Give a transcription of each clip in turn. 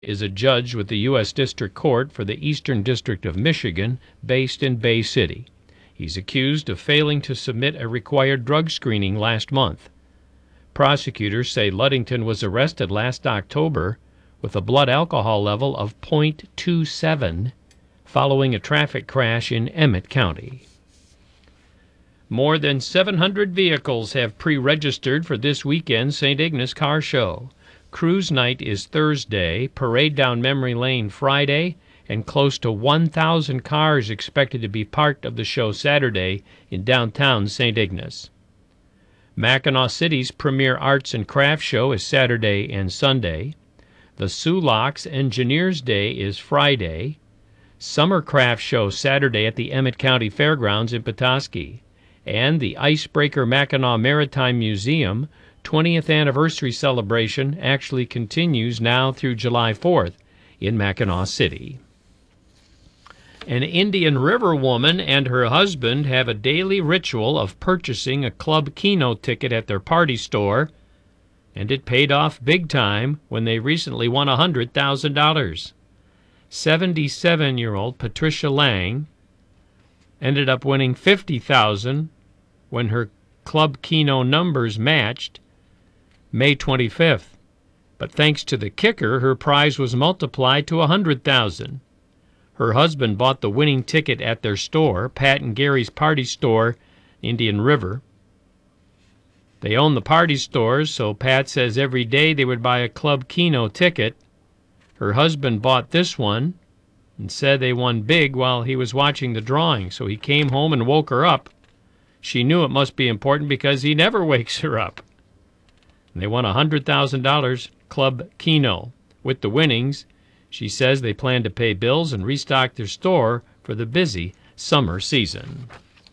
is a judge with the U.S. District Court for the Eastern District of Michigan, based in Bay City. He's accused of failing to submit a required drug screening last month. Prosecutors say Ludington was arrested last October with a blood alcohol level of .27 following a traffic crash in Emmett County. More than 700 vehicles have pre-registered for this weekend's St. Ignace Car Show. Cruise night is Thursday, parade down memory lane Friday, and close to 1,000 cars expected to be part of the show Saturday in downtown St. Ignace. Mackinaw City's premier arts and crafts show is Saturday and Sunday. The Sulaks Engineers Day is Friday. Summer craft show Saturday at the Emmett County Fairgrounds in Petoskey. And the Icebreaker Mackinac Maritime Museum 20th anniversary celebration actually continues now through July 4th in Mackinaw City. An Indian River woman and her husband have a daily ritual of purchasing a Club Keno ticket at their party store, and it paid off big time when they recently won $100,000. 77-year-old Patricia Lang ended up winning $50,000 when her Club Keno numbers matched May 25th. But thanks to the kicker, her prize was multiplied to $100,000. Her husband bought the winning ticket at their store, Pat and Gary's Party Store, Indian River. They own the party stores, so Pat says every day they would buy a Club Keno ticket. Her husband bought this one and said they won big while he was watching the drawing, so he came home and woke her up. She knew it must be important because he never wakes her up. And they won $100,000 Club Keno. With the winnings, she says they plan to pay bills and restock their store for the busy summer season.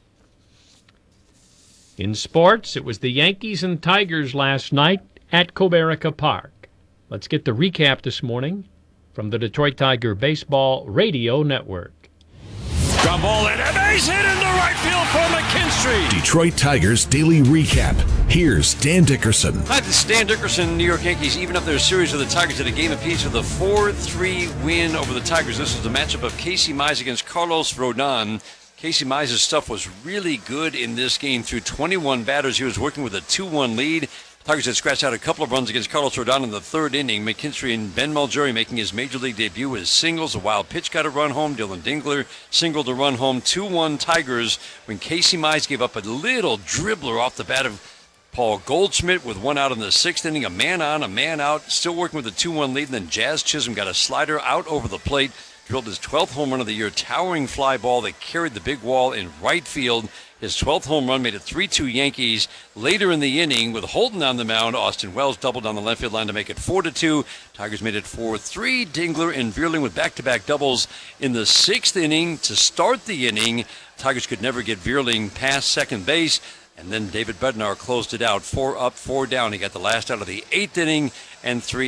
In sports, it was the Yankees and Tigers last night at Comerica Park. Let's get the recap this morning from the Detroit Tiger Baseball Radio Network. Ground ball and a base hit into right field for McKinstry. Detroit Tigers Daily Recap. Here's Dan Dickerson. Hi, this is Dan Dickerson. New York Yankees even up their series with the Tigers at a game apiece with a 4-3 win over the Tigers. This was the matchup of Casey Mize against Carlos Rodon. Casey Mize's stuff was really good in this game. Through 21 batters, he was working with a 2-1 lead. Tigers had scratched out a couple of runs against Carlos Rodon in the third inning. McKinstry and Ben Malgeri making his major league debut with singles. A wild pitch got a run home. Dylan Dingler singled a run home. 2-1 Tigers when Casey Mize gave up a little dribbler off the bat of Paul Goldschmidt with one out in the sixth inning. A man on, a man out. Still working with a 2-1 lead. And then Jazz Chisholm got a slider out over the plate. Drilled his 12th home run of the year. Towering fly ball that carried the big wall in right field. His 12th home run made it 3-2 Yankees. Later in the inning, with Holton on the mound, Austin Wells doubled on the left field line to make it 4-2. Tigers made it 4-3. Dingler and Vierling with back-to-back doubles in the sixth inning to start the inning. Tigers could never get Vierling past second base. And then David Bednar closed it out. 4 up, 4 down. He got the last out of the eighth inning and 3